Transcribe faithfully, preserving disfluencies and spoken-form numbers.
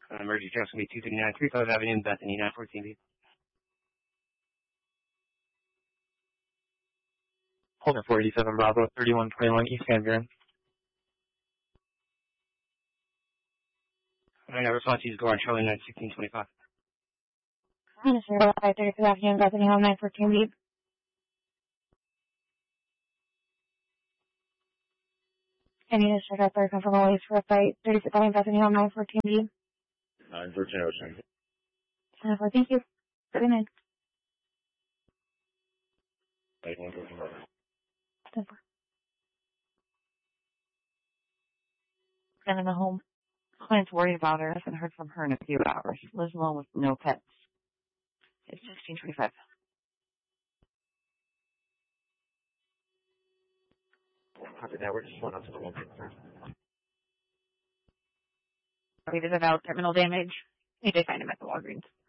Uh, emergency truck's going to be two thirty-nine three five Avenue, Bethany, nine fourteen B. Holden four eighty-seven Bravo, thirty-one twenty-one East Van Buren. Alright, now response is go on Charlie nine sixteen twenty-five. Minister, five thirty-two Avenue, Bethany, home nine fourteen B. Any district out there confirm always for a fight, thirty-six Avenue, Bethany, home nine fourteen B. nine fourteen Ocean. Thank you. Good night. eight one fourteen Ocean. And in the home, client's worried about her. I haven't heard from her in a few hours. Lives alone with no pets. It's sixteen twenty-five. Copy that. We're just one up to the one thirty. We did about terminal damage. We did find him at the Walgreens.